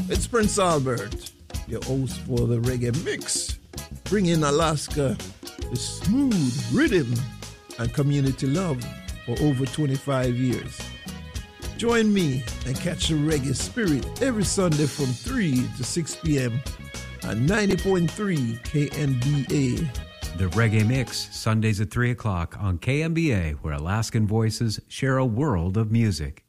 It's Prince Albert, your host for the Reggae Mix, bringing Alaska the smooth rhythm and community love for over 25 years. Join me and catch the reggae spirit every Sunday from 3 to 6 p.m. on 90.3 KMBA. The Reggae Mix, Sundays at 3 o'clock on KMBA, where Alaskan voices share a world of music.